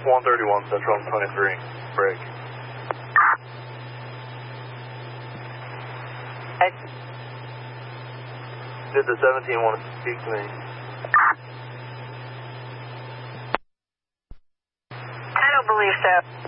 131 Central 23. Break. Did the 17 want to speak to me? I don't believe so.